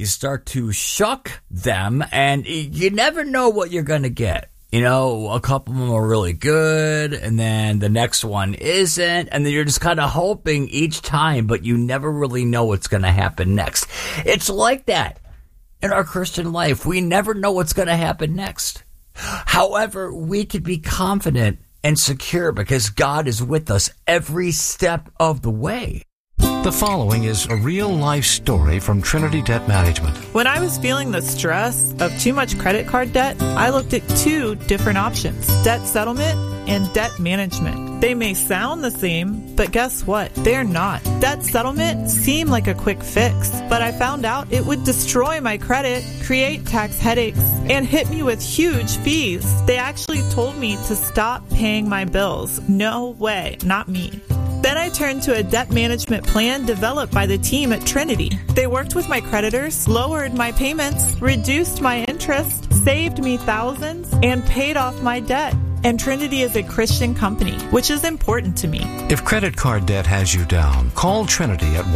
you start to shuck them, and you never know what you're going to get. You know, a couple of them are really good, and then the next one isn't, and then you're just kind of hoping each time, but you never really know what's going to happen next. It's like that in our Christian life. We never know what's going to happen next. However, we can be confident and secure because God is with us every step of the way. The following is a real-life story from Trinity Debt Management. When I was feeling the stress of too much credit card debt, I looked at two different options: debt settlement and debt management. They may sound the same, but guess what? They're not. Debt settlement seemed like a quick fix, but I found out it would destroy my credit, create tax headaches, and hit me with huge fees. They actually told me to stop paying my bills. No way, not me. Then I turned to a debt management plan developed by the team at Trinity. They worked with my creditors, lowered my payments, reduced my interest, saved me thousands, and paid off my debt. And Trinity is a Christian company, which is important to me. If credit card debt has you down, call Trinity at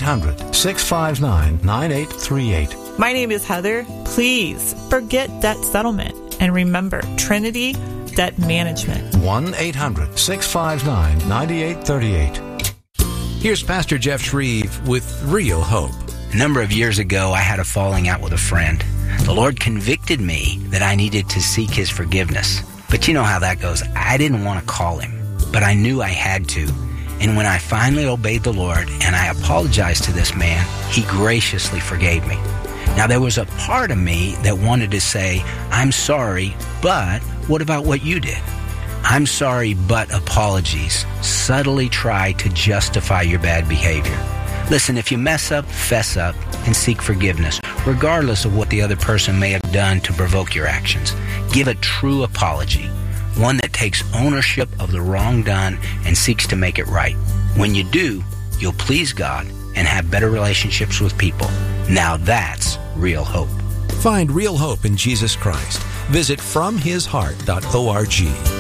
1-800-659-9838. My name is Heather. Please forget debt settlement. And remember, Trinity Debt Management. 1-800-659-9838. Here's Pastor Jeff Shreve with Real Hope. A number of years ago, I had a falling out with a friend. The Lord convicted me that I needed to seek His forgiveness. But you know how that goes. I didn't want to call Him, but I knew I had to. And when I finally obeyed the Lord and I apologized to this man, He graciously forgave me. Now, there was a part of me that wanted to say, I'm sorry, but what about what you did? I'm sorry, but apologies subtly try to justify your bad behavior. Listen, if you mess up, fess up and seek forgiveness, regardless of what the other person may have done to provoke your actions. Give a true apology, one that takes ownership of the wrong done and seeks to make it right. When you do, you'll please God and have better relationships with people. Now that's real hope. Find real hope in Jesus Christ. Visit FromHisHeart.org.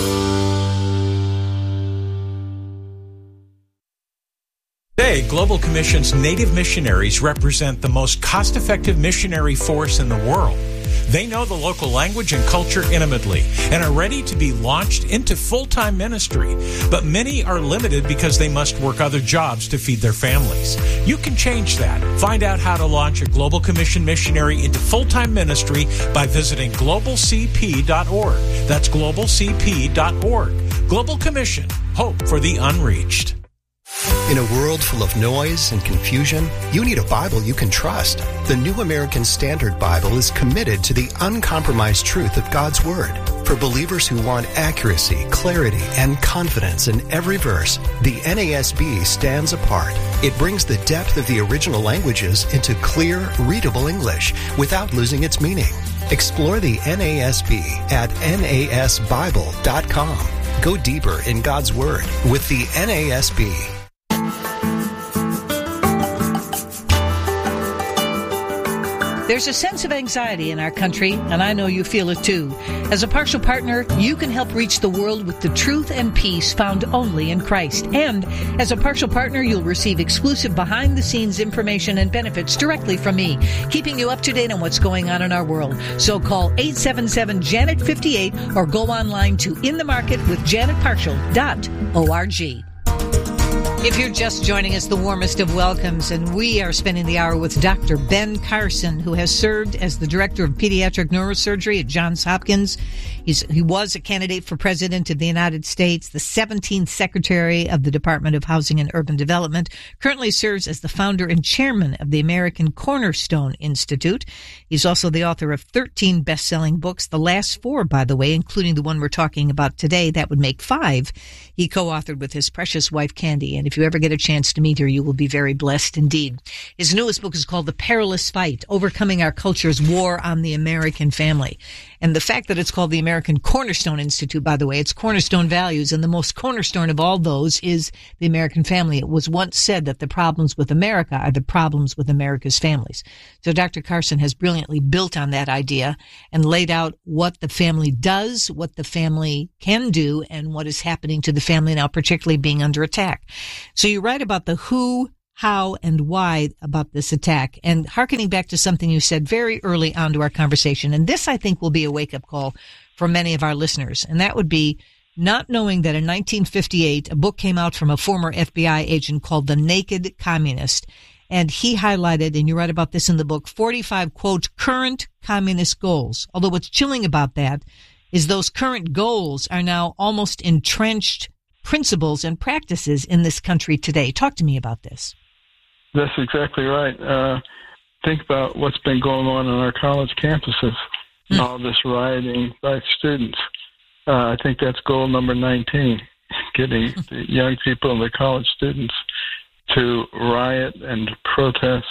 Today, Global Commission's Native missionaries represent the most cost-effective missionary force in the world. They know the local language and culture intimately and are ready to be launched into full-time ministry. But many are limited because they must work other jobs to feed their families. You can change that. Find out how to launch a Global Commission missionary into full-time ministry by visiting globalcp.org. That's globalcp.org. Global Commission, hope for the unreached. In a world full of noise and confusion, you need a Bible you can trust. The New American Standard Bible is committed to the uncompromised truth of God's Word. For believers who want accuracy, clarity, and confidence in every verse, the NASB stands apart. It brings the depth of the original languages into clear, readable English without losing its meaning. Explore the NASB at nasbible.com. Go deeper in God's Word with the NASB. There's a sense of anxiety in our country, and I know you feel it too. As a Partial Partner, you can help reach the world with the truth and peace found only in Christ. And as a Partial Partner, you'll receive exclusive behind-the-scenes information and benefits directly from me, keeping you up to date on what's going on in our world. So call 877-JANET-58 or go online to inthemarketwithjanetpartial.org. If you're just joining us, the warmest of welcomes, and we are spending the hour with Dr. Ben Carson, who has served as the Director of Pediatric Neurosurgery at Johns Hopkins. He was a candidate for President of the United States, the 17th Secretary of the Department of Housing and Urban Development, currently serves as the founder and chairman of the American Cornerstone Institute. He's also the author of 13 best-selling books, the last 4, by the way, including the one we're talking about today. That would make 5. He co-authored with his precious wife, Candy, and if you ever get a chance to meet her, you will be very blessed indeed. His newest book is called The Perilous Fight, Overcoming Our Culture's War on the American Family. And the fact that it's called the American Cornerstone Institute, by the way, it's cornerstone values, and the most cornerstone of all those is the American family. It was once said that the problems with America are the problems with America's families. So Dr. Carson has brilliantly built on that idea and laid out what the family does, what the family can do, and what is happening to the family now, particularly being under attack. So you write about the who, how and why about this attack. And hearkening back to something you said very early on to our conversation, and this I think will be a wake-up call for many of our listeners, and that would be not knowing that in 1958, a book came out from a former FBI agent called The Naked Communist. And he highlighted, and you write about this in the book, 45, quote, current communist goals. Although what's chilling about that is those current goals are now almost entrenched principles and practices in this country today. Talk to me about this. That's exactly right. Think about what's been going on our college campuses, all this rioting by students. I think that's goal number 19, getting the young people and the college students to riot and protest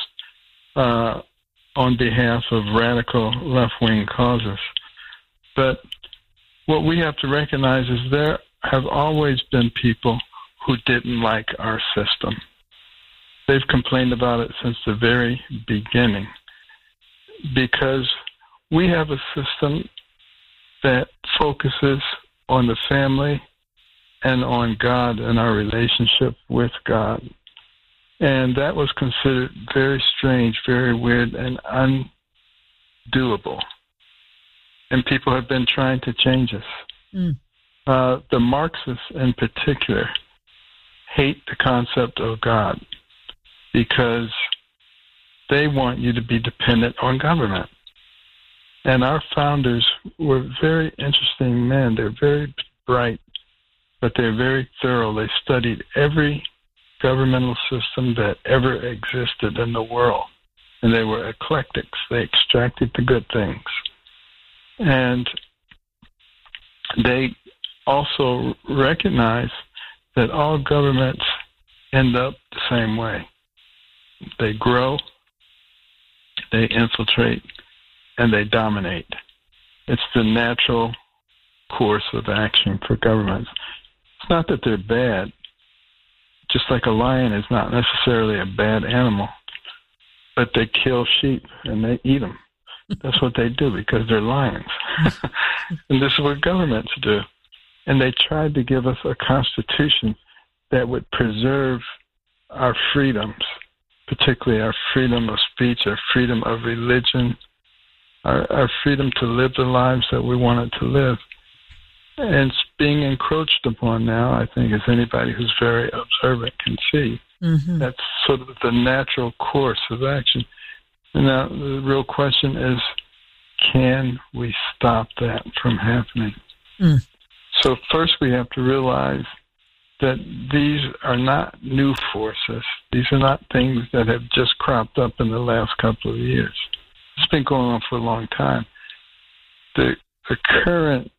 on behalf of radical left-wing causes. But what we have to recognize is there have always been people who didn't like our system. They've complained about it since the very beginning because we have a system that focuses on the family and on God and our relationship with God. And that was considered very strange, very weird, and undoable. And people have been trying to change us. The Marxists in particular hate the concept of God because they want you to be dependent on government. And our founders were very interesting men. They're very bright, but they're very thorough. They studied every governmental system that ever existed in the world. And they were eclectics. They extracted the good things. And they also recognize that all governments end up the same way. They grow, they infiltrate, and they dominate. It's the natural course of action for governments. It's not that they're bad. Just like a lion is not necessarily a bad animal, but they kill sheep and they eat them. That's what they do because they're lions. And this is what governments do. And they tried to give us a constitution that would preserve our freedoms, particularly our freedom of speech, our freedom of religion, our freedom to live the lives that we wanted to live. And it's being encroached upon now, I think, as anybody who's very observant can see. Mm-hmm. That's sort of the natural course of action. And now the real question is, can we stop that from happening? So first we have to realize that these are not new forces. These are not things that have just cropped up in the last couple of years. It's been going on for a long time. The current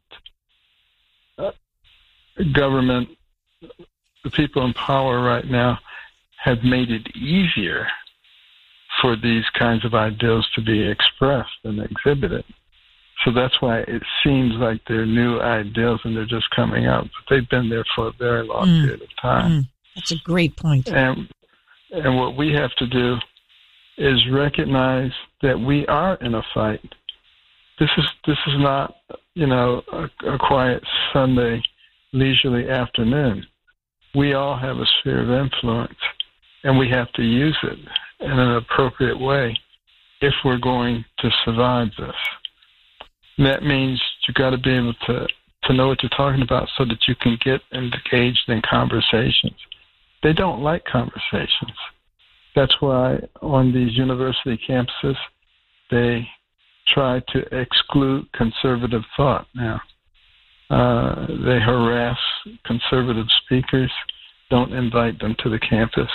government, the people in power right now, have made it easier for these kinds of ideals to be expressed and exhibited. So that's why it seems like they're new ideals and they're just coming out. But they've been there for a very long period of time. That's a great point. And what we have to do is recognize that we are in a fight. This is not, a quiet Sunday leisurely afternoon. We all have a sphere of influence, and we have to use it in an appropriate way if we're going to survive this. And that means you got to be able to know what you're talking about so that you can get engaged in conversations. They don't like conversations. That's why on these university campuses, they try to exclude conservative thought now. They harass conservative speakers, don't invite them to the campus,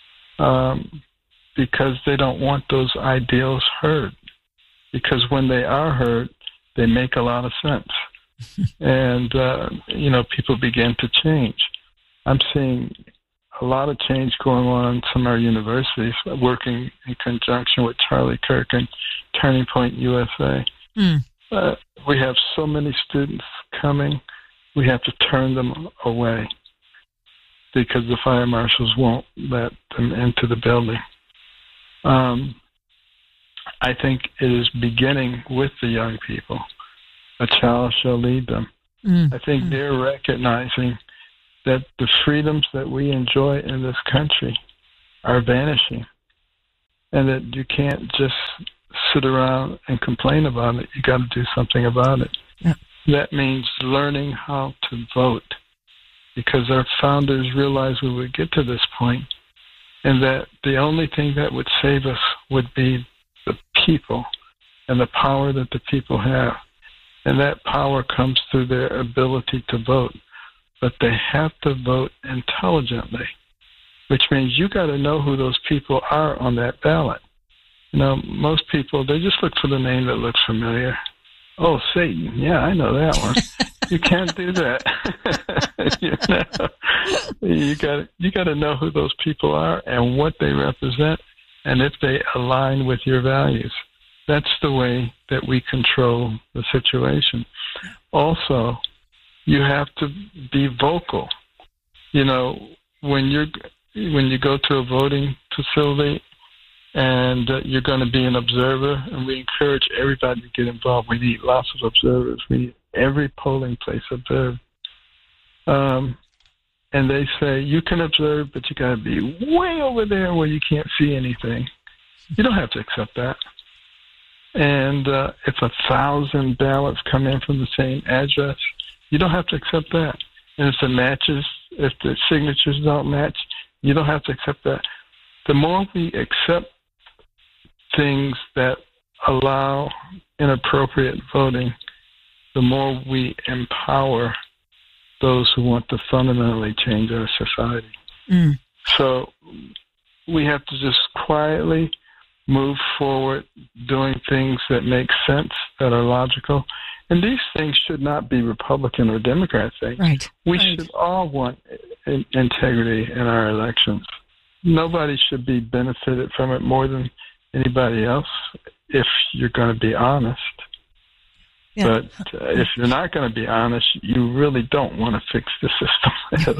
because they don't want those ideals heard. Because when they are heard, they make a lot of sense. And, people begin to change. I'm seeing a lot of change going on in some of our universities, working in conjunction with Charlie Kirk and Turning Point USA. We have so many students coming, we have to turn them away because the fire marshals won't let them into the building. I think it is beginning with the young people. A child shall lead them. I think they're recognizing that the freedoms that we enjoy in this country are vanishing, and that you can't just sit around and complain about it. You got to do something about it. Yeah. That means learning how to vote, because our founders realized we would get to this point, and that the only thing that would save us would be the people and the power that the people have. And that power comes through their ability to vote. But they have to vote intelligently, which means you got to know who those people are on that ballot. You know, most people, they just look for the name that looks familiar. Oh, Satan. Yeah, I know that one. You can't do that. You got to know who those people are and what they represent, and if they align with your values. That's the way that we control the situation. Also, you have to be vocal. You know, when you go to a voting facility and you're going to be an observer, and we encourage everybody to get involved. We need lots of observers. We need every polling place observed. And they say, you can observe, but you got to be way over there where you can't see anything. You don't have to accept that. And if 1,000 ballots come in from the same address, you don't have to accept that. And if the signatures don't match, you don't have to accept that. The more we accept things that allow inappropriate voting, the more we empower those who want to fundamentally change our society. So we have to just quietly move forward doing things that make sense, that are logical. And these things should not be Republican or Democrat things. Right. We should all want integrity in our elections. Nobody should be benefited from it more than anybody else if you're going to be honest. Yeah. But if you're not going to be honest, you really don't want to fix the system at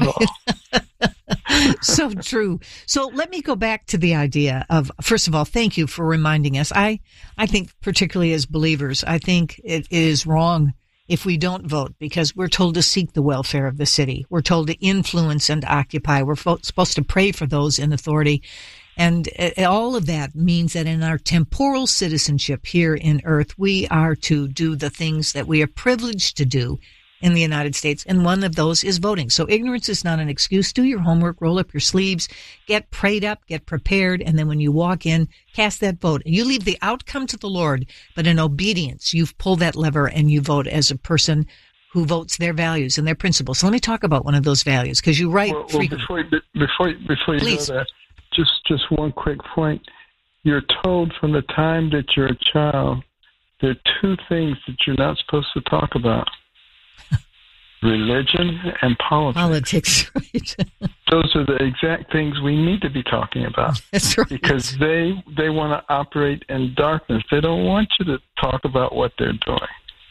all. So true. So let me go back to the idea of, first of all, thank you for reminding us. I think particularly as believers, I think it is wrong if we don't vote, because we're told to seek the welfare of the city. We're told to influence and occupy. We're supposed to pray for those in authority. And all of that means that in our temporal citizenship here in earth, we are to do the things that we are privileged to do in the United States. And one of those is voting. So ignorance is not an excuse. Do your homework, roll up your sleeves, get prayed up, get prepared. And then when you walk in, cast that vote. You leave the outcome to the Lord, but in obedience, you've pulled that lever and you vote as a person who votes their values and their principles. So let me talk about one of those values, because you write before you Please. go there, just one quick point. You're told from the time that you're a child, there are two things that you're not supposed to talk about: religion and politics. Right. Those are the exact things we need to be talking about. That's right. Because they want to operate in darkness. They don't want you to talk about what they're doing.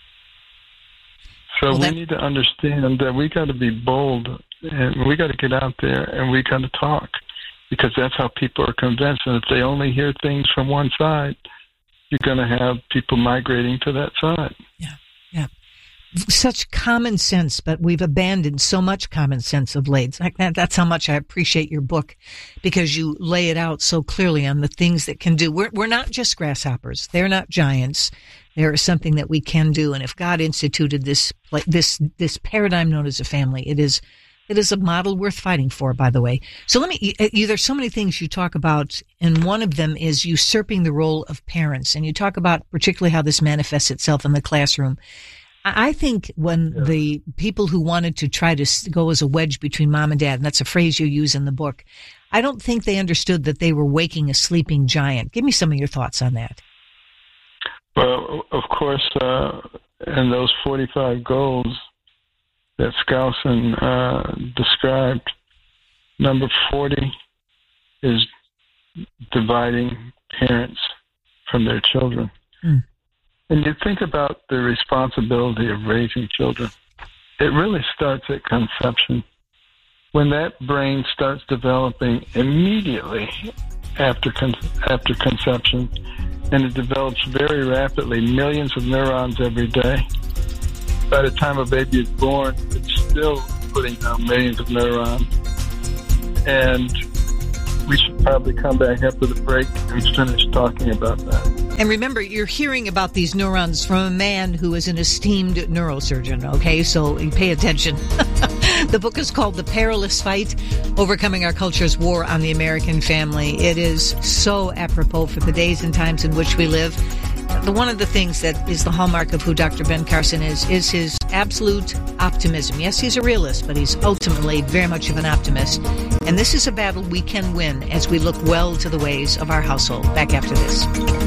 So we need to understand that we got to be bold, and we got to get out there and we got to talk, because that's how people are convinced. And if they only hear things from one side, you're going to have people migrating to that side. Yeah. Such common sense, but we've abandoned so much common sense of late. That's how much I appreciate your book, because you lay it out so clearly on the things that can do. We're not just grasshoppers. They're not giants. There is something that we can do. And if God instituted this paradigm known as a family, it is a model worth fighting for, by the way. So there's so many things you talk about, and one of them is usurping the role of parents. And you talk about particularly how this manifests itself in the classroom. I think when the people who wanted to try to go as a wedge between mom and dad, and that's a phrase you use in the book, I don't think they understood that they were waking a sleeping giant. Give me some of your thoughts on that. Well, of course, in those 45 goals that Skousen described, number 40 is dividing parents from their children. And you think about the responsibility of raising children. It really starts at conception. When that brain starts developing immediately after conception, and it develops very rapidly, millions of neurons every day. By the time a baby is born, it's still putting out millions of neurons. And we should probably come back after the break and finish talking about that. And remember, you're hearing about these neurons from a man who is an esteemed neurosurgeon, okay? So pay attention. The book is called The Perilous Fight, Overcoming Our Culture's War on the American Family. It is so apropos for the days and times in which we live. One of the things that is the hallmark of who Dr. Ben Carson is his absolute optimism. Yes, he's a realist, but he's ultimately very much of an optimist. And this is a battle we can win as we look well to the ways of our household. Back after this.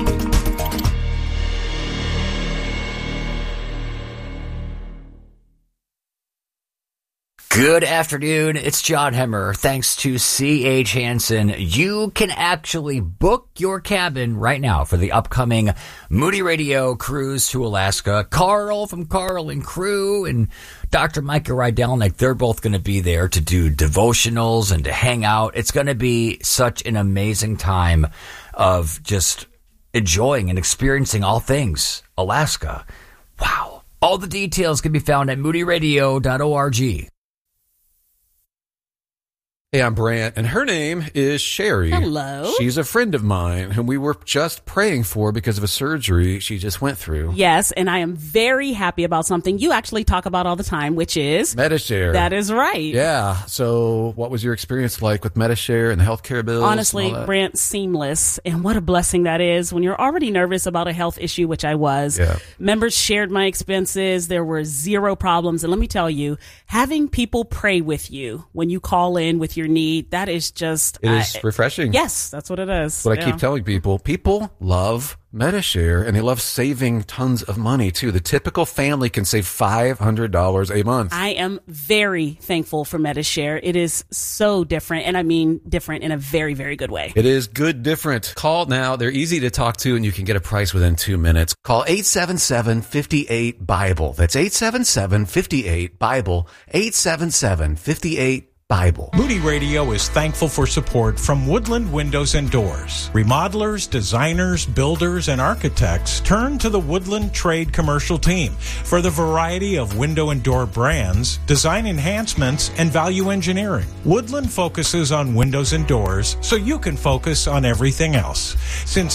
Good afternoon, it's John Hemmer. Thanks to C.H. Hansen, you can actually book your cabin right now for the upcoming Moody Radio cruise to Alaska. Carl from Carl and Crew and Dr. Micah Rydelnik, they're both going to be there to do devotionals and to hang out. It's going to be such an amazing time of just enjoying and experiencing all things Alaska. Wow. All the details can be found at moodyradio.org. Hey, I'm Brant, and her name is Sherry. Hello. She's a friend of mine whom we were just praying for because of a surgery she just went through. Yes, and I am very happy about something you actually talk about all the time, which is Medi-Share. That is right. Yeah. So what was your experience like with Medi-Share and the healthcare bills? Honestly, Brant, seamless. And what a blessing that is when you're already nervous about a health issue, which I was. Yeah. Members shared my expenses. There were zero problems. And let me tell you, having people pray with you when you call in with your need, that is just... It is refreshing. Yes, that's what it is. That's what I keep telling people. People love Medi-Share, and they love saving tons of money, too. The typical family can save $500 a month. I am very thankful for Medi-Share. It is so different, and I mean different in a very, very good way. It is good different. Call now. They're easy to talk to, and you can get a price within 2 minutes. Call 877-58-BIBLE. That's 877-58-BIBLE. 877-58-BIBLE. Moody Radio is thankful for support from Woodland Windows and Doors. Remodelers, designers, builders, and architects turn to the Woodland Trade Commercial Team for the variety of window and door brands, design enhancements, and value engineering. Woodland focuses on windows and doors so you can focus on everything else. Since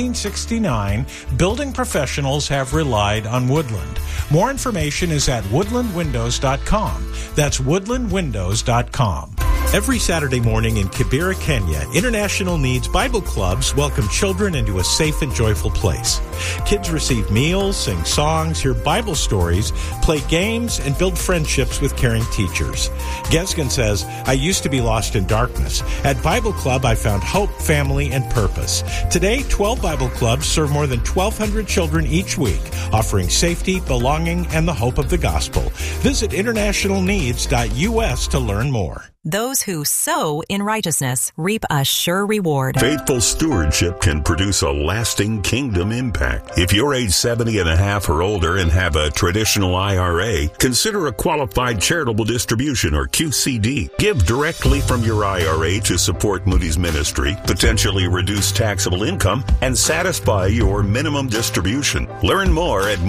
1969, building professionals have relied on Woodland. More information is at woodlandwindows.com. That's woodlandwindows.com. Every Saturday morning in Kibera, Kenya, International Needs Bible Clubs welcome children into a safe and joyful place. Kids receive meals, sing songs, hear Bible stories, play games, and build friendships with caring teachers. Gesgen says, I used to be lost in darkness. At Bible Club, I found hope, family, and purpose. Today, 12 Bible Clubs serve more than 1,200 children each week, offering safety, belonging, and the hope of the gospel. Visit internationalneeds.us to learn more. Those who sow in righteousness reap a sure reward. Faithful stewardship can produce a lasting kingdom impact. If you're age 70 and a half or older and have a traditional IRA, consider a qualified charitable distribution or QCD. Give directly from your IRA to support Moody's ministry, potentially reduce taxable income, and satisfy your minimum distribution. Learn more at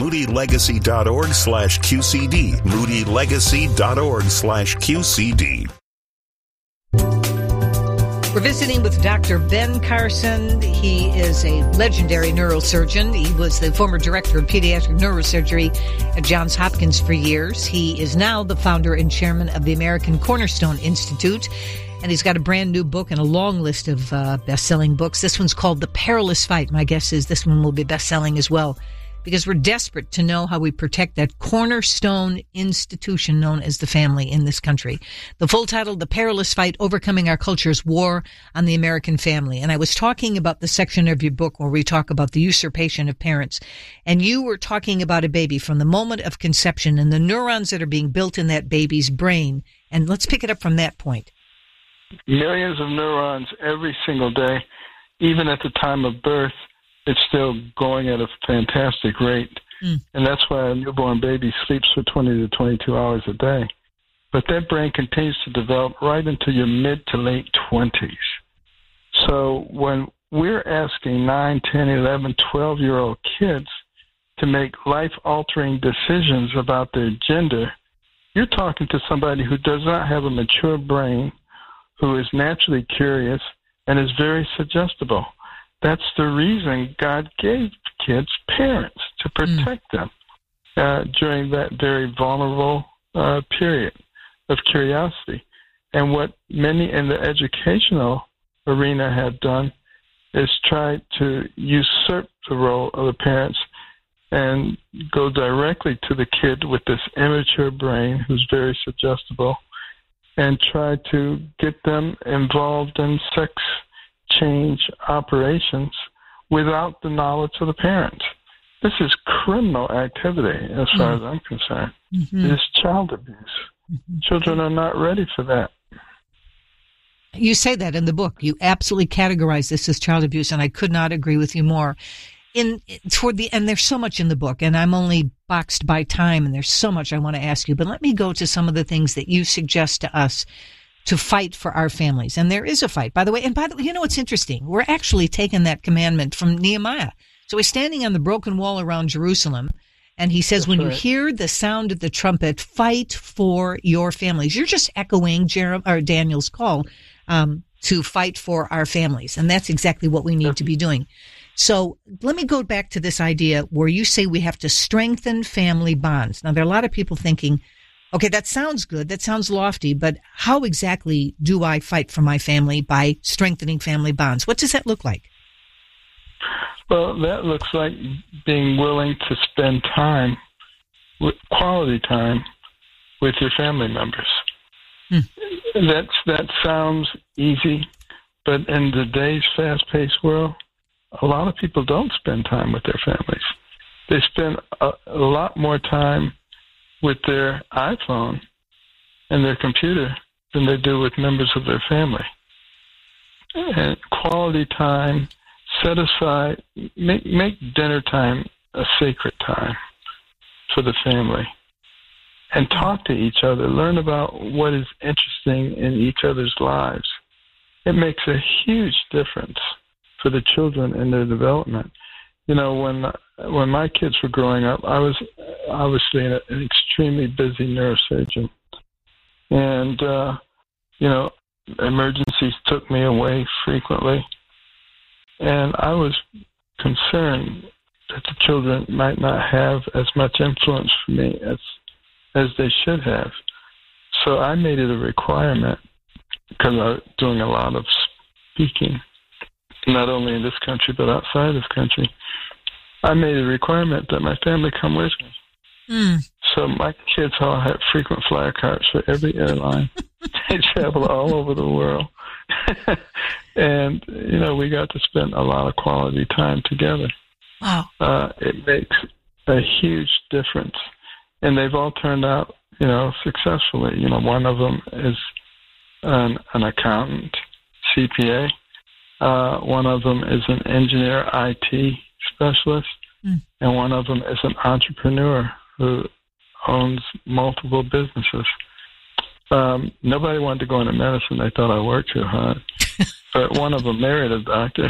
moodylegacy.org/QCD. moodylegacy.org/QCD. We're visiting with Dr. Ben Carson. He is a legendary neurosurgeon. He was the former director of pediatric neurosurgery at Johns Hopkins for years. He is now the founder and chairman of the American Cornerstone Institute. And he's got a brand new book and a long list of best-selling books. This one's called The Perilous Fight. My guess is this one will be best-selling as well, because we're desperate to know how we protect that cornerstone institution known as the family in this country. The full title, The Perilous Fight, Overcoming Our Culture's War on the American Family. And I was talking about the section of your book where we talk about the usurpation of parents. And you were talking about a baby from the moment of conception and the neurons that are being built in that baby's brain. And let's pick it up from that point. Millions of neurons every single day, even at the time of birth. It's still going at a fantastic rate. And that's why a newborn baby sleeps for 20 to 22 hours a day. But that brain continues to develop right into your mid to late 20s. So when we're asking 9, 10, 11, 12-year-old kids to make life-altering decisions about their gender, you're talking to somebody who does not have a mature brain, who is naturally curious, and is very suggestible. That's the reason God gave kids parents, to protect them during that very vulnerable period of curiosity. And what many in the educational arena have done is try to usurp the role of the parents and go directly to the kid with this immature brain who's very suggestible and try to get them involved in sex change operations without the knowledge of the parents. This is criminal activity as far as I'm concerned. It is child abuse. Children are not ready for that. You say that in the book. You absolutely categorize this as child abuse, and I could not agree with you more. Toward the end, there's so much in the book, and I'm only boxed by time, and there's so much I want to ask you. But let me go to some of the things that you suggest to us to fight for our families. And there is a fight, by the way. And by the way, you know what's interesting? We're actually taking that commandment from Nehemiah. So he's standing on the broken wall around Jerusalem, and he says, when you hear the sound of the trumpet, fight for your families. You're just echoing Daniel's call to fight for our families. And that's exactly what we need to be doing. So let me go back to this idea where you say we have to strengthen family bonds. Now, there are a lot of people thinking, okay, that sounds good. That sounds lofty. But how exactly do I fight for my family by strengthening family bonds? What does that look like? Well, that looks like being willing to spend time, quality time, with your family members. That sounds easy, but in today's fast-paced world, a lot of people don't spend time with their families. They spend a lot more time with their iPhone and their computer than they do with members of their family. And quality time, set aside, make dinner time a sacred time for the family. And talk to each other. Learn about what is interesting in each other's lives. It makes a huge difference for the children in their development. You know, when my kids were growing up, I was obviously an extremely busy neurosurgeon. And, emergencies took me away frequently. And I was concerned that the children might not have as much influence for me as they should have. So I made it a requirement, because I was doing a lot of speaking, not only in this country but outside this country. I made it a requirement that my family come with me. So my kids all had frequent flyer cards for every airline. They travel all over the world. And, we got to spend a lot of quality time together. Wow. It makes a huge difference. And they've all turned out, successfully. One of them is an accountant, CPA. One of them is an engineer, IT specialist. And one of them is an entrepreneur who owns multiple businesses. Nobody wanted to go into medicine. They thought I worked too hard. But one of them married a doctor.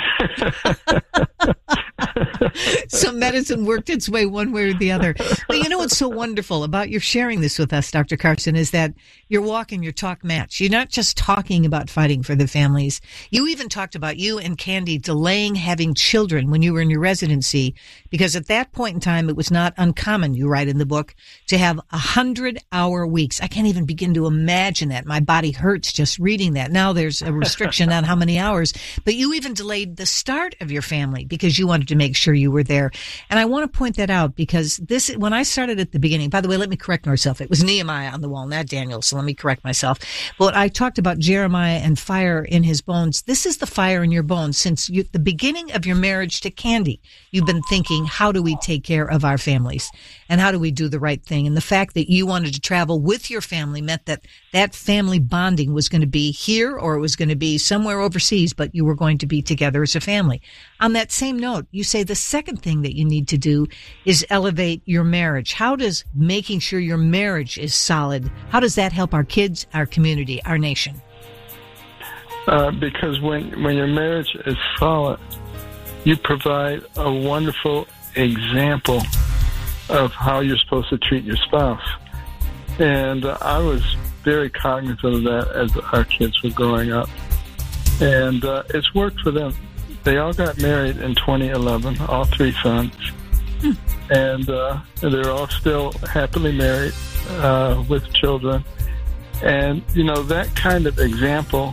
So medicine worked its way one way or the other. But you know what's so wonderful about your sharing this with us, Dr. Carson, is that your walk and your talk match. You're not just talking about fighting for the families. You even talked about you and Candy delaying having children when you were in your residency, because at that point in time, it was not uncommon, you write in the book, to have 100-hour weeks. I can't even begin to imagine that. My body hurts just reading that. Now there's a restriction on how many hours, but you even delayed the start of your family because you wanted to make sure you were there. And I want to point that out because when I started at the beginning, by the way, let me correct myself. It was Nehemiah on the wall, not Daniel. So let me correct myself. But I talked about Jeremiah and fire in his bones. This is the fire in your bones. Since the beginning of your marriage to Candy, you've been thinking, how do we take care of our families? And how do we do the right thing? And the fact that you wanted to travel with your family meant that family bonding was going to be here or it was going to be somewhere overseas, but you were going to be together as a family. On that same note, you say the second thing that you need to do is elevate your marriage. How does making sure your marriage is solid, how does that help our kids, our community, our nation? Because when your marriage is solid, you provide a wonderful example of how you're supposed to treat your spouse. And I was very cognizant of that as our kids were growing up. And it's worked for them. They all got married in 2011, all three sons. And they're all still happily married with children. And, that kind of example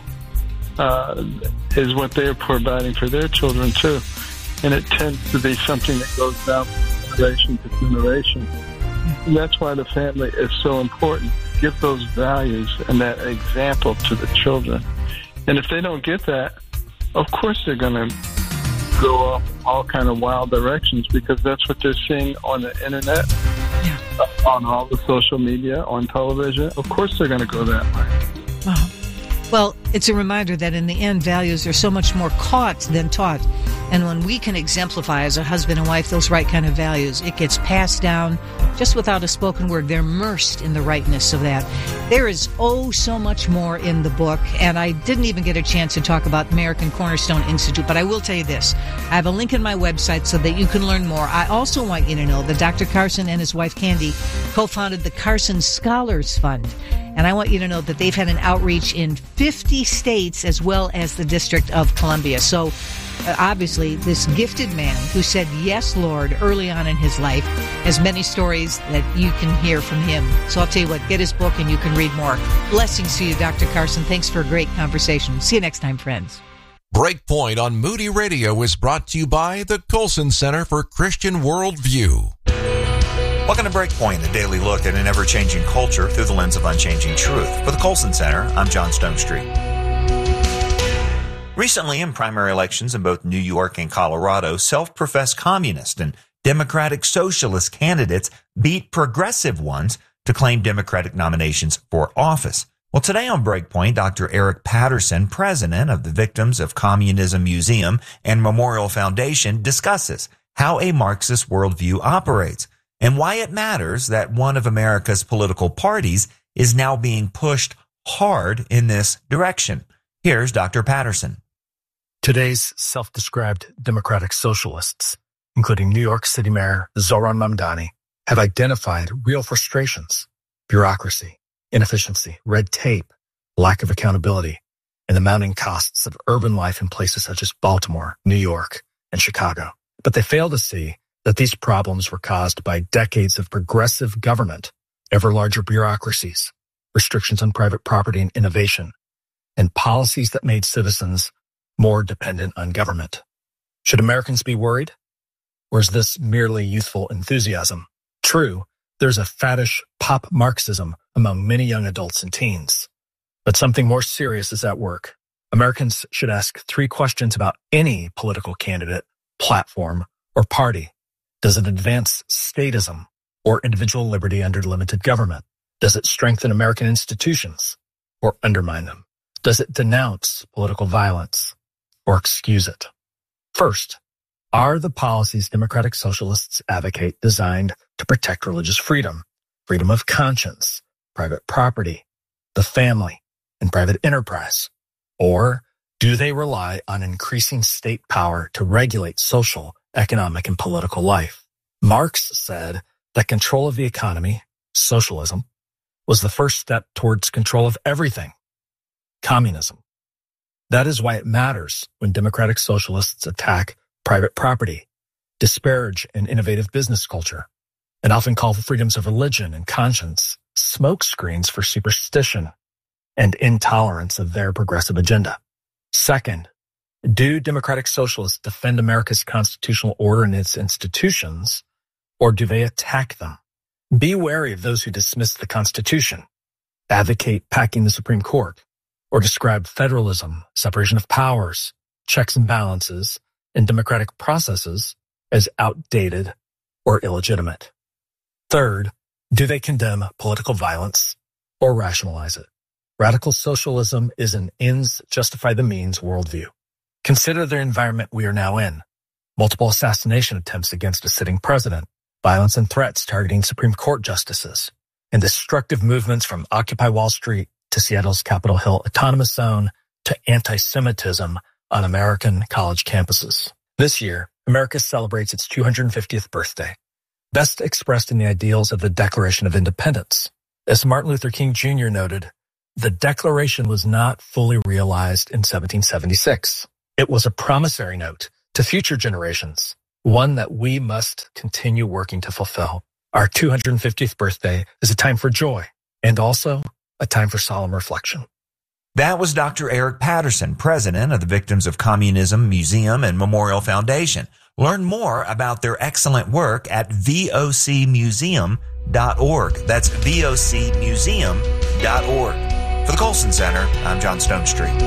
is what they're providing for their children, too. And it tends to be something that goes down from generation to generation. And that's why the family is so important. Give those values and that example to the children. And if they don't get that, of course they're going to go off all kind of wild directions, because that's what they're seeing on the internet, on all the social media, on television. Of course they're going to go that way. Wow. Well, it's a reminder that in the end, values are so much more caught than taught. And when we can exemplify as a husband and wife those right kind of values, it gets passed down just without a spoken word. They're immersed in the rightness of that. There is so much more in the book, and I didn't even get a chance to talk about American Cornerstone Institute, but I will tell you this. I have a link in my website so that you can learn more. I also want you to know that Dr. Carson and his wife Candy co-founded the Carson Scholars Fund. And I want you to know that they've had an outreach in 50 states as well as the District of Columbia. So obviously, this gifted man who said, yes, Lord, early on in his life, has many stories that you can hear from him. So I'll tell you what, get his book and you can read more. Blessings to you, Dr. Carson. Thanks for a great conversation. See you next time, friends. Breakpoint on Moody Radio is brought to you by the Colson Center for Christian Worldview. Welcome to Breakpoint, a daily look at an ever-changing culture through the lens of unchanging truth. For the Colson Center, I'm John Stonestreet. Recently, in primary elections in both New York and Colorado, self-professed communist and Democratic Socialist candidates beat progressive ones to claim Democratic nominations for office. Well, today on Breakpoint, Dr. Eric Patterson, president of the Victims of Communism Museum and Memorial Foundation, discusses how a Marxist worldview operates and why it matters that one of America's political parties is now being pushed hard in this direction. Here's Dr. Patterson. Today's self-described democratic socialists, including New York City Mayor Zohran Mamdani, have identified real frustrations: bureaucracy, inefficiency, red tape, lack of accountability, and the mounting costs of urban life in places such as Baltimore, New York, and Chicago. But they fail to see that these problems were caused by decades of progressive government, ever larger bureaucracies, restrictions on private property and innovation, and policies that made citizens more dependent on government. Should Americans be worried? Or is this merely youthful enthusiasm? True, there's a faddish pop Marxism among many young adults and teens. But something more serious is at work. Americans should ask 3 questions about any political candidate, platform, or party. Does it advance statism or individual liberty under limited government? Does it strengthen American institutions or undermine them? Does it denounce political violence or excuse it? First, are the policies Democratic Socialists advocate designed to protect religious freedom, freedom of conscience, private property, the family, and private enterprise? Or do they rely on increasing state power to regulate social, economic, and political life? Marx said that control of the economy, socialism, was the first step towards control of everything, communism. That is why it matters when democratic socialists attack private property, disparage an innovative business culture, and often call for freedoms of religion and conscience smokescreens for superstition and intolerance of their progressive agenda. Second, do democratic socialists defend America's constitutional order and its institutions, or do they attack them? Be wary of those who dismiss the Constitution, advocate packing the Supreme Court, or describe federalism, separation of powers, checks and balances, and democratic processes as outdated or illegitimate. Third, do they condemn political violence or rationalize it? Radical socialism is an ends justify the means worldview. Consider the environment we are now in. Multiple assassination attempts against a sitting president, violence and threats targeting Supreme Court justices, and destructive movements from Occupy Wall Street to Seattle's Capitol Hill Autonomous Zone to anti-Semitism on American college campuses. This year, America celebrates its 250th birthday, best expressed in the ideals of the Declaration of Independence. As Martin Luther King Jr. noted, The Declaration was not fully realized in 1776. It was a promissory note to future generations, one that we must continue working to fulfill. Our 250th birthday is a time for joy and also a time for solemn reflection. That was Dr. Eric Patterson, president of the Victims of Communism Museum and Memorial Foundation. Learn more about their excellent work at vocmuseum.org. That's vocmuseum.org. For the Colson Center, I'm John Stonestreet.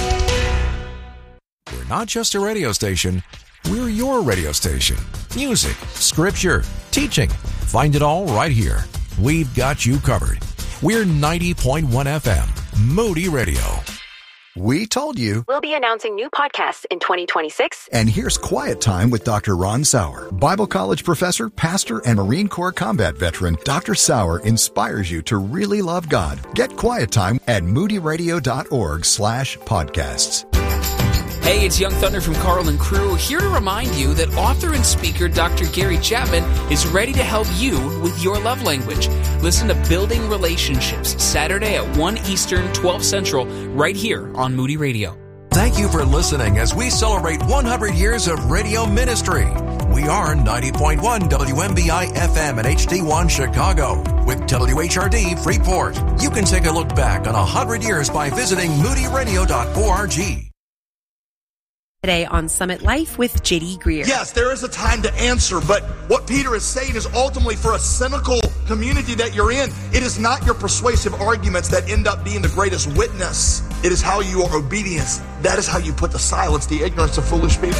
We're not just a radio station, we're your radio station. Music, scripture, teaching. Find it all right here. We've got you covered. We're 90.1 FM, Moody Radio. We told you. We'll be announcing new podcasts in 2026. And here's Quiet Time with Dr. Ron Sauer. Bible college professor, pastor, and Marine Corps combat veteran, Dr. Sauer inspires you to really love God. Get Quiet Time at moodyradio.org/podcasts. Hey, it's Young Thunder from Carl and Crew, here to remind you that author and speaker Dr. Gary Chapman is ready to help you with your love language. Listen to Building Relationships, Saturday at 1 Eastern, 12 Central, right here on Moody Radio. Thank you for listening as we celebrate 100 years of radio ministry. We are 90.1 WMBI FM and HD1 Chicago with WHRD Freeport. You can take a look back on 100 years by visiting moodyradio.org. Today on Summit Life with J.D. Greer. Yes, there is a time to answer, but what Peter is saying is ultimately for a cynical community that you're in, it is not your persuasive arguments that end up being the greatest witness. It is how you are obedient. That is how you put to silence the ignorance of foolish people.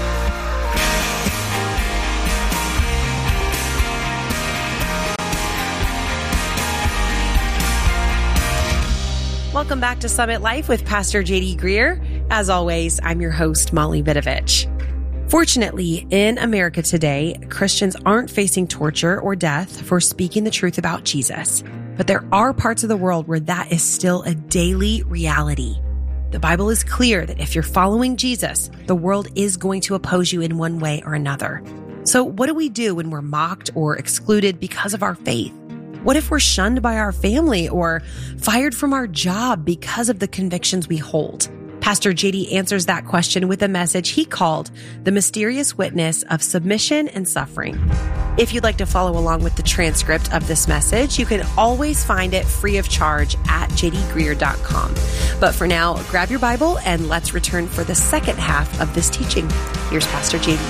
Welcome back to Summit Life with Pastor J.D. Greer. As always, I'm your host, Molly Vidovich. Fortunately, in America today, Christians aren't facing torture or death for speaking the truth about Jesus. But there are parts of the world where that is still a daily reality. The Bible is clear that if you're following Jesus, the world is going to oppose you in one way or another. So what do we do when we're mocked or excluded because of our faith? What if we're shunned by our family or fired from our job because of the convictions we hold? Pastor JD answers that question with a message he called The Mysterious Witness of Submission and Suffering. If you'd like to follow along with the transcript of this message, you can always find it free of charge at jdgreer.com. But for now, grab your Bible and let's return for the second half of this teaching. Here's Pastor JD.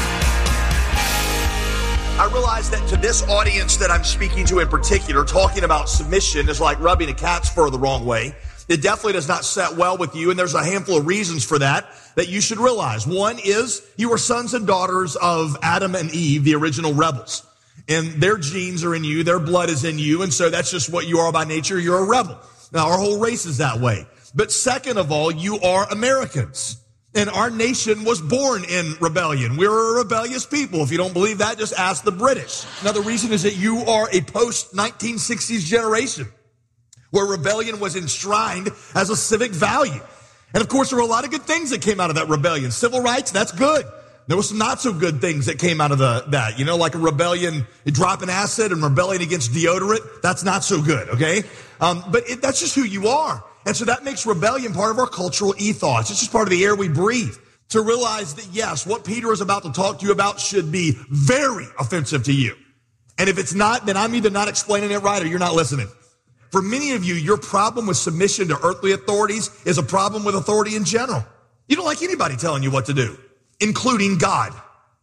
I realize that to this audience that I'm speaking to in particular, talking about submission is like rubbing a cat's fur the wrong way. It definitely does not set well with you, and there's a handful of reasons for that you should realize. One is you are sons and daughters of Adam and Eve, the original rebels. And their genes are in you, their blood is in you, and so that's just what you are by nature. You're a rebel. Now, our whole race is that way. But second of all, you are Americans. And our nation was born in rebellion. We're a rebellious people. If you don't believe that, just ask the British. Another reason is that you are a post-1960s generation where rebellion was enshrined as a civic value. And of course, there were a lot of good things that came out of that rebellion. Civil rights, that's good. There were some not so good things that came out of that, like a rebellion, dropping acid and rebelling against deodorant. That's not so good, okay? But that's just who you are. And so that makes rebellion part of our cultural ethos. It's just part of the air we breathe. To realize that, yes, what Peter is about to talk to you about should be very offensive to you. And if it's not, then I'm either not explaining it right or you're not listening. For many of you, your problem with submission to earthly authorities is a problem with authority in general. You don't like anybody telling you what to do, including God.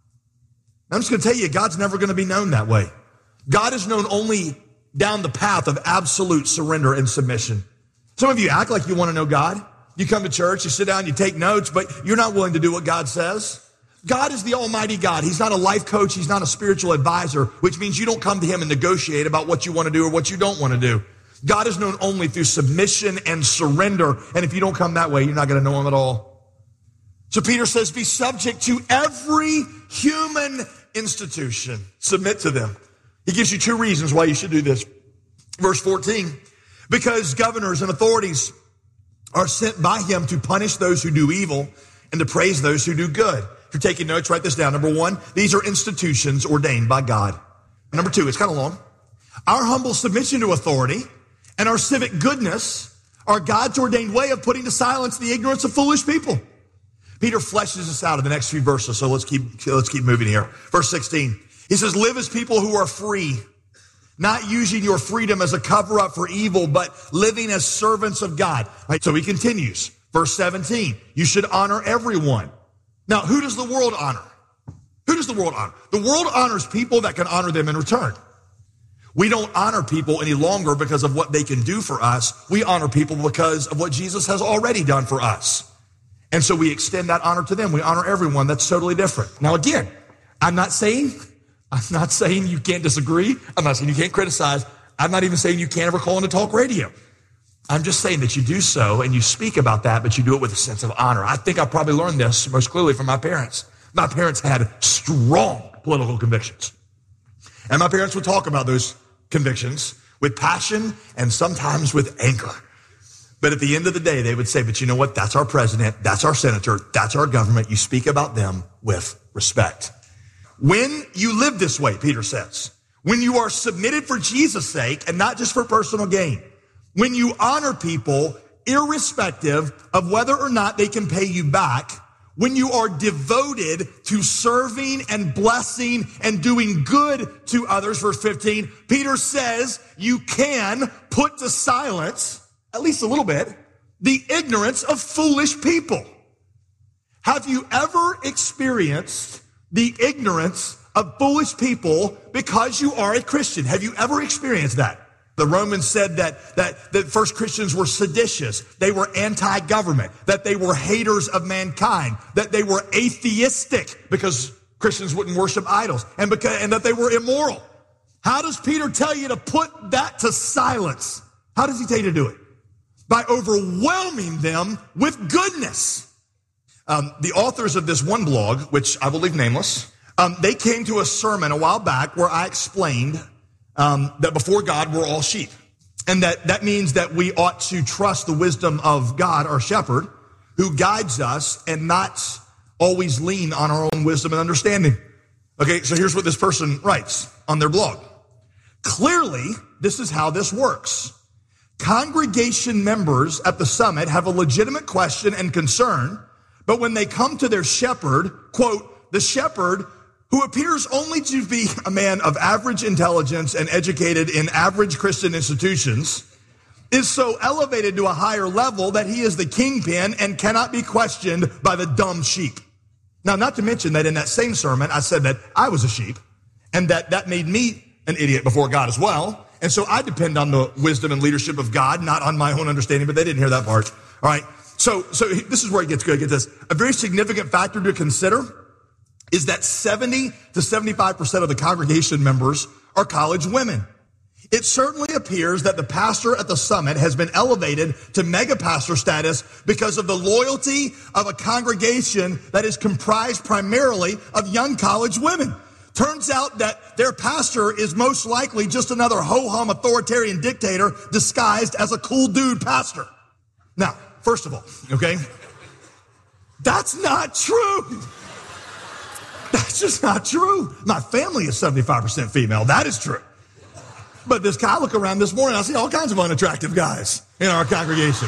I'm just going to tell you, God's never going to be known that way. God is known only down the path of absolute surrender and submission. Some of you act like you want to know God. You come to church, you sit down, you take notes, but you're not willing to do what God says. God is the Almighty God. He's not a life coach. He's not a spiritual advisor, which means you don't come to him and negotiate about what you want to do or what you don't want to do. God is known only through submission and surrender. And if you don't come that way, you're not going to know him at all. So Peter says, be subject to every human institution. Submit to them. He gives you two reasons why you should do this. Verse 14, because governors and authorities are sent by him to punish those who do evil and to praise those who do good. If you're taking notes, write this down. Number one, these are institutions ordained by God. Number two, it's kind of long. Our humble submission to authority and our civic goodness are God's ordained way of putting to silence the ignorance of foolish people. Peter fleshes this out in the next few verses, so let's keep moving here. Verse 16, he says, live as people who are free, not using your freedom as a cover-up for evil, but living as servants of God. Right, so he continues. Verse 17, you should honor everyone. Now, who does the world honor? Who does the world honor? The world honors people that can honor them in return. We don't honor people any longer because of what they can do for us. We honor people because of what Jesus has already done for us. And so we extend that honor to them. We honor everyone. That's totally different. Now, again, I'm not saying you can't disagree. I'm not saying you can't criticize. I'm not even saying you can't ever call into talk radio. I'm just saying that you do so and you speak about that, but you do it with a sense of honor. I think I probably learned this most clearly from my parents. My parents had strong political convictions. And my parents would talk about those convictions with passion and sometimes with anger. But at the end of the day, they would say, but you know what? That's our president. That's our senator. That's our government. You speak about them with respect. When you live this way, Peter says, when you are submitted for Jesus' sake and not just for personal gain, when you honor people irrespective of whether or not they can pay you back, when you are devoted to serving and blessing and doing good to others, verse 15, Peter says you can put to silence, at least a little bit, the ignorance of foolish people. Have you ever experienced the ignorance of foolish people because you are a Christian? Have you ever experienced that? The Romans said that first Christians were seditious, they were anti-government, that they were haters of mankind, that they were atheistic because Christians wouldn't worship idols, and that they were immoral. How does Peter tell you to put that to silence? How does he tell you to do it? By overwhelming them with goodness. The authors of this one blog, which I will leave nameless, they came to a sermon a while back where I explained that before God, we're all sheep. And that means that we ought to trust the wisdom of God, our shepherd, who guides us and not always lean on our own wisdom and understanding. Okay, so here's what this person writes on their blog. Clearly, this is how this works. Congregation members at the summit have a legitimate question and concern, but when they come to their shepherd, quote, the shepherd, who appears only to be a man of average intelligence and educated in average Christian institutions, is so elevated to a higher level that he is the kingpin and cannot be questioned by the dumb sheep. Now, not to mention that in that same sermon, I said that I was a sheep and that made me an idiot before God as well. And so I depend on the wisdom and leadership of God, not on my own understanding, but they didn't hear that part. All right. So this is where it gets good. Get this. A very significant factor to consider is that 70 to 75% of the congregation members are college women. It certainly appears that the pastor at the summit has been elevated to mega pastor status because of the loyalty of a congregation that is comprised primarily of young college women. Turns out that their pastor is most likely just another ho-hum authoritarian dictator disguised as a cool dude pastor. Now, first of all, okay, that's not true. That's just not true. My family is 75% female. That is true. But this guy, I look around this morning, I see all kinds of unattractive guys in our congregation.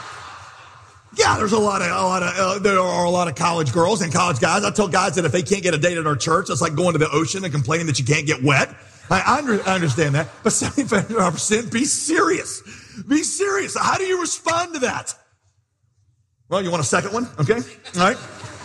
Yeah, there are a lot of college girls and college guys. I tell guys that if they can't get a date at our church, it's like going to the ocean and complaining that you can't get wet. I understand that. But 75%, be serious. Be serious. How do you respond to that? Well, you want a second one? Okay. All right.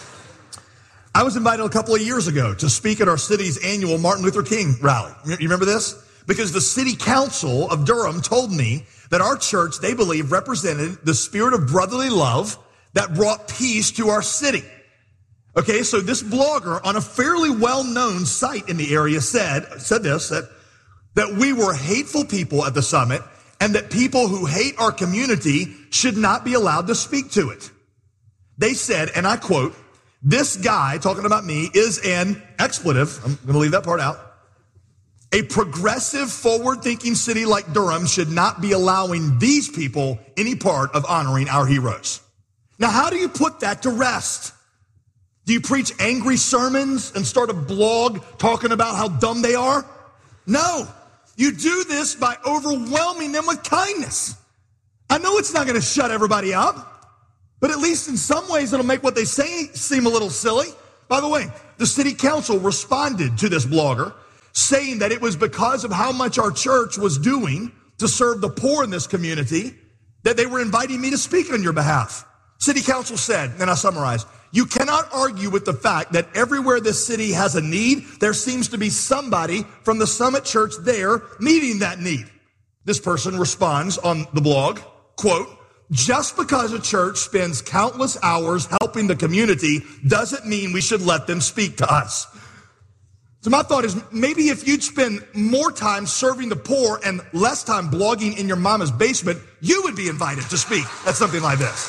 I was invited a couple of years ago to speak at our city's annual Martin Luther King rally. You remember this? Because the city council of Durham told me that our church, they believe, represented the spirit of brotherly love that brought peace to our city. Okay, so this blogger on a fairly well-known site in the area said this, that we were hateful people at the summit and that people who hate our community should not be allowed to speak to it. They said, and I quote, this guy, talking about me, is an expletive. I'm going to leave that part out. A progressive, forward-thinking city like Durham should not be allowing these people any part of honoring our heroes. Now, how do you put that to rest? Do you preach angry sermons and start a blog talking about how dumb they are? No. You do this by overwhelming them with kindness. I know it's not going to shut everybody up, but at least in some ways it'll make what they say seem a little silly. By the way, the city council responded to this blogger saying that it was because of how much our church was doing to serve the poor in this community that they were inviting me to speak on your behalf. City council said, and I summarize, you cannot argue with the fact that everywhere this city has a need, there seems to be somebody from the Summit Church there meeting that need. This person responds on the blog, quote, just because a church spends countless hours helping the community doesn't mean we should let them speak to us. So my thought is maybe if you'd spend more time serving the poor and less time blogging in your mama's basement, you would be invited to speak at something like this.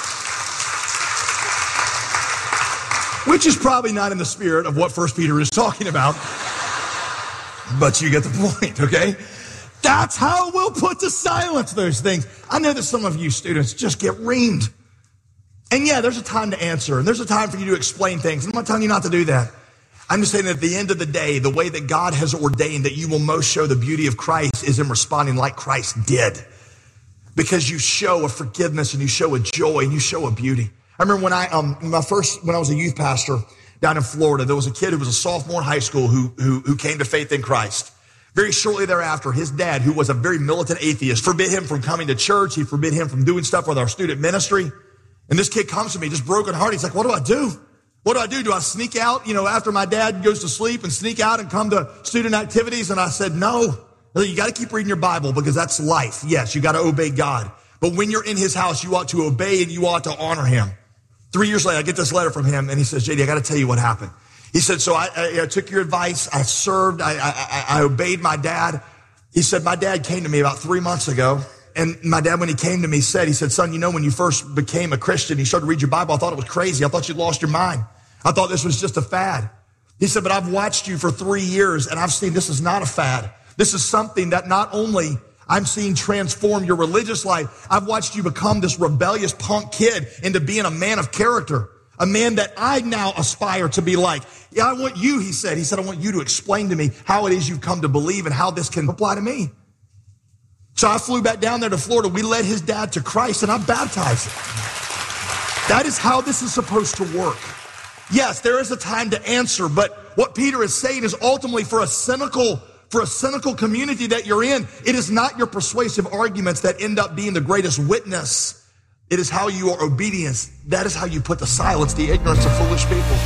Which is probably not in the spirit of what 1 Peter is talking about. But you get the point, okay? That's how we'll put to silence those things. I know that some of you students just get reamed. And yeah, there's a time to answer, and there's a time for you to explain things. I'm not telling you not to do that. I'm just saying that at the end of the day, the way that God has ordained that you will most show the beauty of Christ is in responding like Christ did. Because you show a forgiveness and you show a joy and you show a beauty. I remember when I was a youth pastor down in Florida, there was a kid who was a sophomore in high school who came to faith in Christ. Very shortly thereafter, his dad, who was a very militant atheist, forbid him from coming to church. He forbid him from doing stuff with our student ministry. And this kid comes to me just broken hearted. He's like, what do I do? What do I do? Do I sneak out, after my dad goes to sleep and sneak out and come to student activities? And I said, no, you got to keep reading your Bible because that's life. Yes, you got to obey God. But when you're in his house, you ought to obey and you ought to honor him. 3 years later, I get this letter from him and he says, JD, I got to tell you what happened. He said, so I took your advice. I served. I obeyed my dad. He said, my dad came to me about 3 months ago. And my dad, when he came to me, he said, son, when you first became a Christian, you started to read your Bible, I thought it was crazy. I thought you'd lost your mind. I thought this was just a fad. He said, but I've watched you for 3 years and I've seen this is not a fad. This is something that not only I'm seeing transform your religious life, I've watched you become this rebellious punk kid into being a man of character, a man that I now aspire to be like. Yeah, I want you, he said, I want you to explain to me how it is you've come to believe and how this can apply to me. So I flew back down there to Florida. We led his dad to Christ and I baptized him. That is how this is supposed to work. Yes, there is a time to answer, but what Peter is saying is ultimately for a cynical community that you're in, it is not your persuasive arguments that end up being the greatest witness. It is how you are obedient. That is how you put to silence the ignorance of foolish people.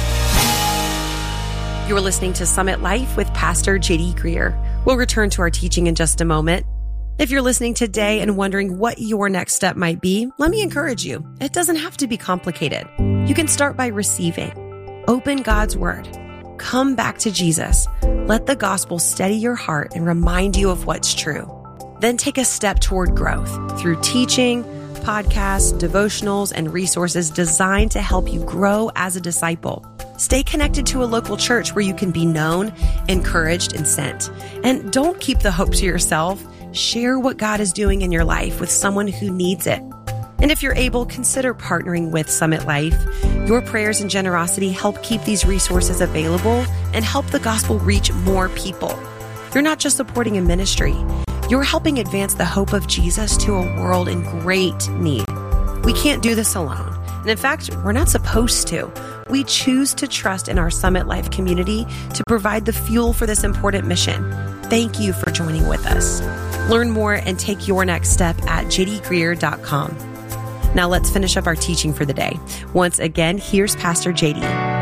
You're listening to Summit Life with Pastor J.D. Greer. We'll return to our teaching in just a moment. If you're listening today and wondering what your next step might be, let me encourage you. It doesn't have to be complicated. You can start by receiving. Open God's Word. Come back to Jesus. Let the gospel steady your heart and remind you of what's true. Then take a step toward growth through teaching, podcasts, devotionals, and resources designed to help you grow as a disciple. Stay connected to a local church where you can be known, encouraged, and sent. And don't keep the hope to yourself. Share what God is doing in your life with someone who needs it. And if you're able, consider partnering with Summit Life. Your prayers and generosity help keep these resources available and help the gospel reach more people. You're not just supporting a ministry. You're helping advance the hope of Jesus to a world in great need. We can't do this alone. And in fact, we're not supposed to. We choose to trust in our Summit Life community to provide the fuel for this important mission. Thank you for joining with us. Learn more and take your next step at jdgreer.com. Now let's finish up our teaching for the day. Once again, here's Pastor JD.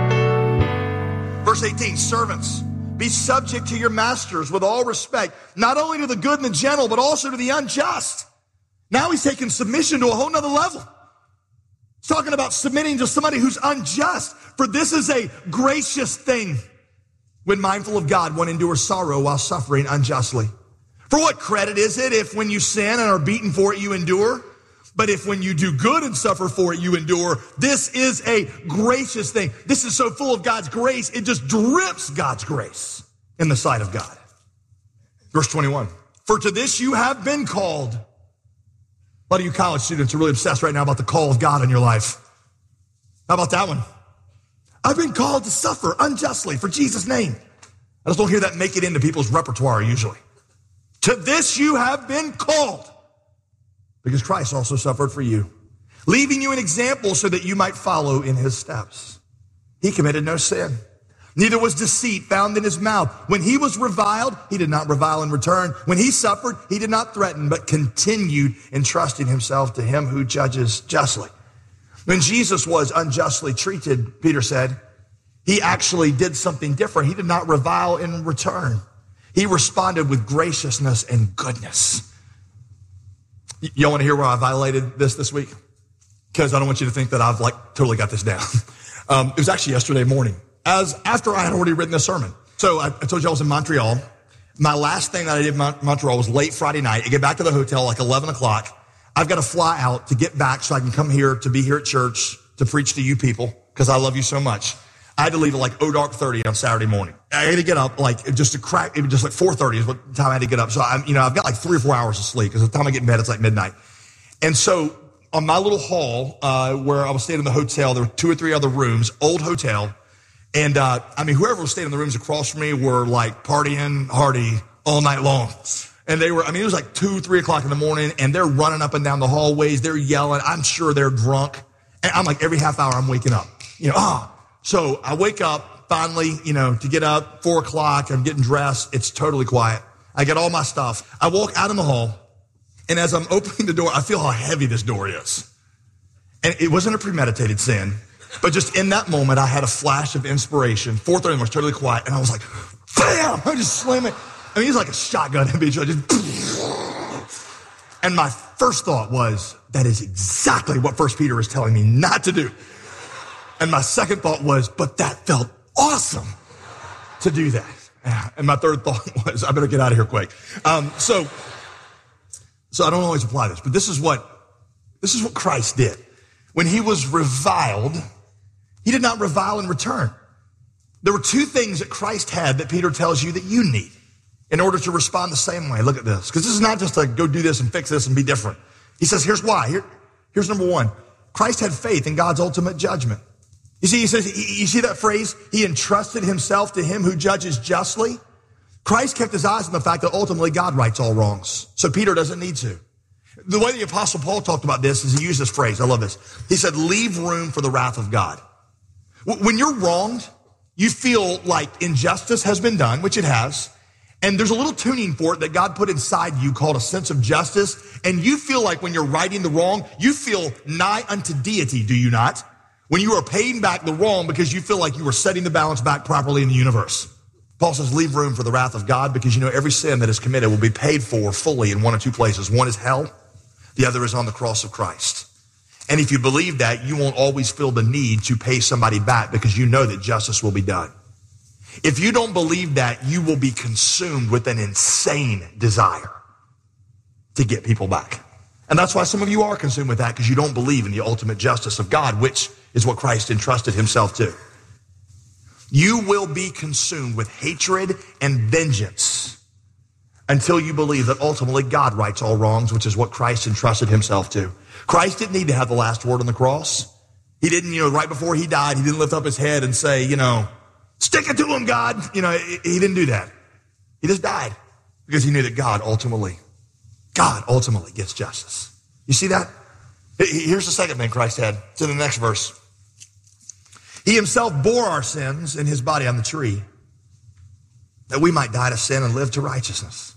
Verse 18, servants, be subject to your masters with all respect, not only to the good and the gentle, but also to the unjust. Now he's taking submission to a whole nother level. He's talking about submitting to somebody who's unjust, for this is a gracious thing. When mindful of God, one endures sorrow while suffering unjustly. For what credit is it if when you sin and are beaten for it, you endure? But if when you do good and suffer for it, you endure, this is a gracious thing. This is so full of God's grace, it just drips God's grace in the sight of God. Verse 21, for to this you have been called. A lot of you college students are really obsessed right now about the call of God in your life. How about that one? I've been called to suffer unjustly for Jesus' name. I just don't hear that make it into people's repertoire usually. To this you have been called. because Christ also suffered for you, leaving you an example so that you might follow in his steps. He committed no sin. Neither was deceit found in his mouth. When he was reviled, he did not revile in return. When he suffered, he did not threaten, but continued entrusting himself to him who judges justly. When Jesus was unjustly treated, Peter said, he actually did something different. He did not revile in return. He responded with graciousness and goodness. Y'all want to hear where I violated this week? Because I don't want you to think that I've totally got this down. It was actually yesterday morning, after I had already written this sermon. So I told you I was in Montreal. My last thing that I did in Montreal was late Friday night. I get back to the hotel 11 o'clock. I've got to fly out to get back so I can come here to be here at church to preach to you people because I love you so much. I had to leave at 0:30 on Saturday morning. I had to get up just to crack. It was just 4:30 is what time I had to get up. So I've got 3 or 4 hours of sleep because the time I get in bed, it's midnight. And so on my little hall, where I was staying in the hotel, there were 2 or 3 other rooms, old hotel. And, whoever was staying in the rooms across from me were partying hardy all night long. And they were, it was 2, 3 o'clock in the morning and they're running up and down the hallways. They're yelling. I'm sure they're drunk. And I'm every half hour I'm waking up, So I wake up finally, to get up 4 o'clock. I'm getting dressed. It's totally quiet. I get all my stuff. I walk out in the hall. And as I'm opening the door, I feel how heavy this door is. And it wasn't a premeditated sin, but just in that moment, I had a flash of inspiration. 4:30 was totally quiet. And I was like, bam! I just slam it. It's like a shotgun. And my first thought was, that is exactly what 1 Peter is telling me not to do. And my second thought was, but that felt awesome to do that. And my third thought was, I better get out of here quick. So I don't always apply this, but this is what Christ did. When he was reviled, he did not revile in return. There were 2 things that Christ had that Peter tells you that you need in order to respond the same way. Look at this, because this is not just go do this and fix this and be different. He says, here's why. Here's number 1. Christ had faith in God's ultimate judgment. You see, he says, you see that phrase? He entrusted himself to him who judges justly. Christ kept his eyes on the fact that ultimately God rights all wrongs. So Peter doesn't need to. The way the Apostle Paul talked about this is he used this phrase. I love this. He said, leave room for the wrath of God. When you're wronged, you feel like injustice has been done, which it has. And there's a little tuning fork that God put inside you called a sense of justice. And you feel like when you're righting the wrong, you feel nigh unto deity, do you not? When you are paying back the wrong because you feel like you are setting the balance back properly in the universe. Paul says, leave room for the wrath of God because every sin that is committed will be paid for fully in 1 of 2 places. One is hell. The other is on the cross of Christ. And if you believe that, you won't always feel the need to pay somebody back because you know that justice will be done. If you don't believe that, you will be consumed with an insane desire to get people back. And that's why some of you are consumed with that because you don't believe in the ultimate justice of God, which is what Christ entrusted himself to. You will be consumed with hatred and vengeance until you believe that ultimately God rights all wrongs, which is what Christ entrusted himself to. Christ didn't need to have the last word on the cross. He didn't, right before he died, he didn't lift up his head and say, stick it to him, God. He didn't do that. He just died because he knew that God ultimately gets justice. You see that? Here's the second thing Christ had. It's in the next verse. He himself bore our sins in his body on the tree that we might die to sin and live to righteousness.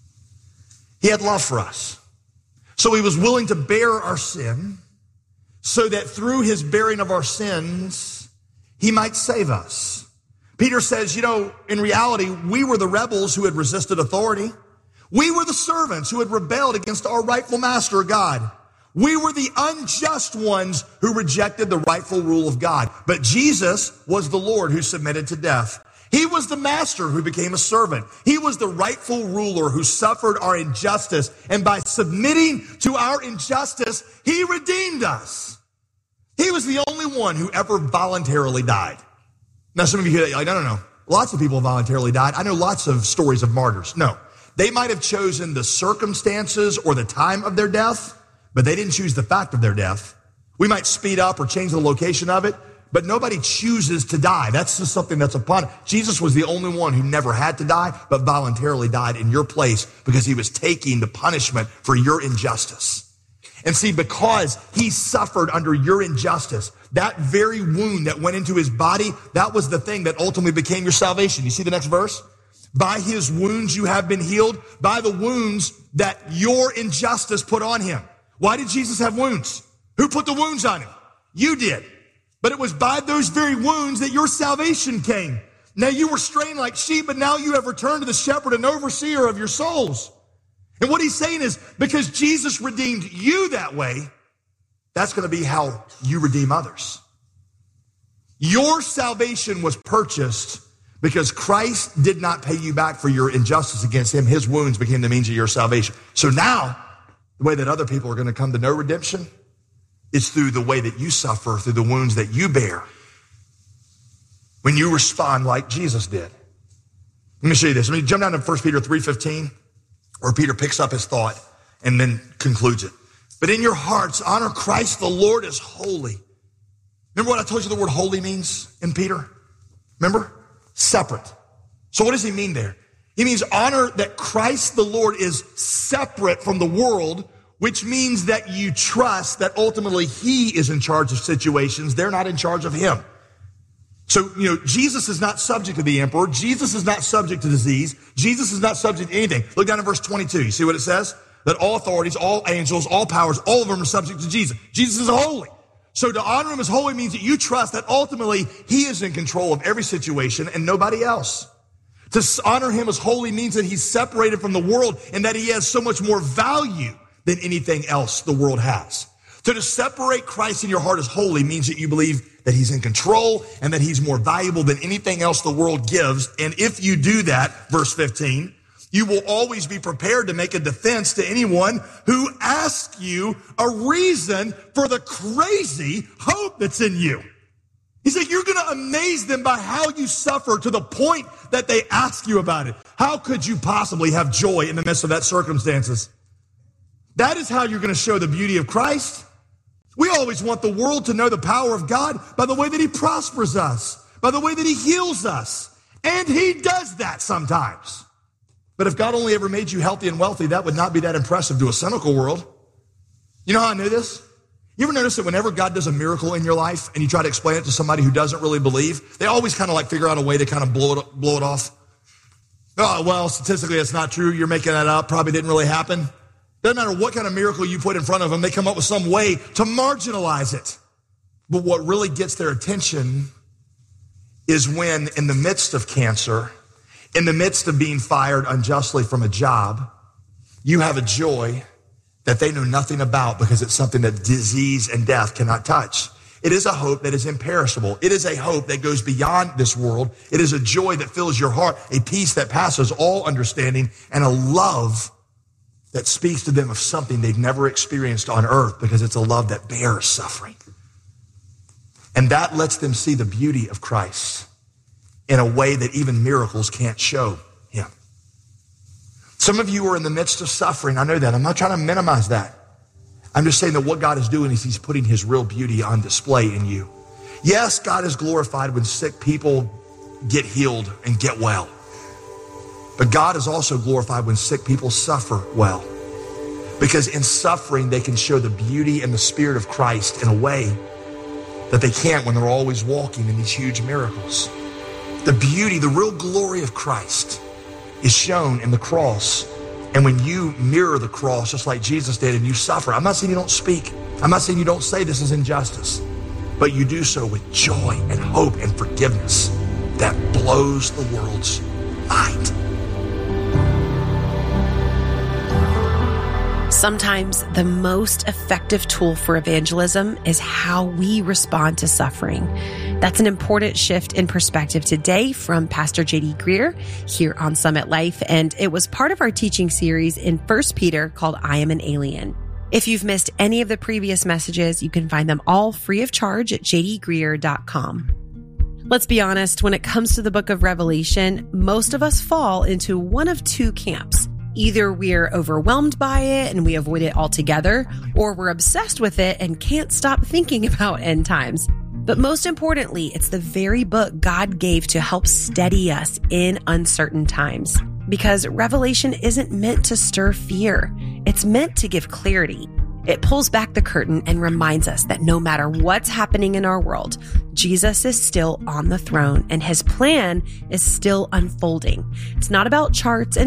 He had love for us. So he was willing to bear our sin so that through his bearing of our sins, he might save us. Peter says, in reality, we were the rebels who had resisted authority. We were the servants who had rebelled against our rightful master, God. We were the unjust ones who rejected the rightful rule of God. But Jesus was the Lord who submitted to death. He was the master who became a servant. He was the rightful ruler who suffered our injustice. And by submitting to our injustice, he redeemed us. He was the only one who ever voluntarily died. Now, some of you hear that, you're like, no. Lots of people voluntarily died. I know lots of stories of martyrs. No, they might have chosen the circumstances or the time of their death, but they didn't choose the fact of their death. We might speed up or change the location of it, but nobody chooses to die. That's just something that's upon it. Jesus was the only one who never had to die, but voluntarily died in your place because he was taking the punishment for your injustice. And see, because he suffered under your injustice, that very wound that went into his body, that was the thing that ultimately became your salvation. You see the next verse? By his wounds you have been healed, by the wounds that your injustice put on him. Why did Jesus have wounds? Who put the wounds on him? You did. But it was by those very wounds that your salvation came. Now you were straying like sheep, but now you have returned to the shepherd and overseer of your souls. And what he's saying is, because Jesus redeemed you that way, that's going to be how you redeem others. Your salvation was purchased because Christ did not pay you back for your injustice against him. His wounds became the means of your salvation. So now, the way that other people are going to come to know redemption is through the way that you suffer, through the wounds that you bear, when you respond like Jesus did. Let me show you this. Let me jump down to 1 Peter 3:15, where Peter picks up his thought and then concludes it. But in your hearts, honor Christ the Lord as holy. Remember what I told you the word holy means in Peter? Remember? Separate. So what does he mean there? He means honor that Christ the Lord is separate from the world, which means that you trust that ultimately he is in charge of situations. They're not in charge of him. So, Jesus is not subject to the emperor. Jesus is not subject to disease. Jesus is not subject to anything. Look down at verse 22. You see what it says? That all authorities, all angels, all powers, all of them are subject to Jesus. Jesus is holy. So to honor him as holy means that you trust that ultimately he is in control of every situation and nobody else. To honor him as holy means that he's separated from the world and that he has so much more value than anything else the world has. So to separate Christ in your heart as holy means that you believe that he's in control and that he's more valuable than anything else the world gives. And if you do that, verse 15, you will always be prepared to make a defense to anyone who asks you a reason for the crazy hope that's in you. He said, you're going to amaze them by how you suffer to the point that they ask you about it. How could you possibly have joy in the midst of that circumstances? That is how you're going to show the beauty of Christ. We always want the world to know the power of God by the way that he prospers us, by the way that he heals us. And he does that sometimes. But if God only ever made you healthy and wealthy, that would not be that impressive to a cynical world. You know how I knew this? You ever notice that whenever God does a miracle in your life and you try to explain it to somebody who doesn't really believe, they always kind of like figure out a way to kind of blow it off. Oh, well, statistically, it's not true. You're making that up. Probably didn't really happen. Doesn't matter what kind of miracle you put in front of them, they come up with some way to marginalize it. But what really gets their attention is when in the midst of cancer, in the midst of being fired unjustly from a job, you have a joy that they know nothing about because it's something that disease and death cannot touch. It is a hope that is imperishable. It is a hope that goes beyond this world. It is a joy that fills your heart, a peace that passes all understanding, and a love that speaks to them of something they've never experienced on earth because it's a love that bears suffering. And that lets them see the beauty of Christ in a way that even miracles can't show him. Some of you are in the midst of suffering. I know that. I'm not trying to minimize that. I'm just saying that what God is doing is he's putting his real beauty on display in you. Yes, God is glorified when sick people get healed and get well. But God is also glorified when sick people suffer well. Because in suffering, they can show the beauty and the Spirit of Christ in a way that they can't when they're always walking in these huge miracles. The beauty, the real glory of Christ is shown in the cross. And when you mirror the cross, just like Jesus did, and you suffer, I'm not saying you don't speak. I'm not saying you don't say this is injustice. But you do so with joy and hope and forgiveness that blows the world's mind. Sometimes the most effective tool for evangelism is how we respond to suffering. That's an important shift in perspective today from Pastor J.D. Greear here on Summit Life, and it was part of our teaching series in 1 Peter called I Am an Alien. If you've missed any of the previous messages, you can find them all free of charge at jdgreear.com. Let's be honest, when it comes to the book of Revelation, most of us fall into one of two camps. Either we're overwhelmed by it and we avoid it altogether, or we're obsessed with it and can't stop thinking about end times. But most importantly, it's the very book God gave to help steady us in uncertain times. Because Revelation isn't meant to stir fear. It's meant to give clarity. It pulls back the curtain and reminds us that no matter what's happening in our world, Jesus is still on the throne and his plan is still unfolding. It's not about charts and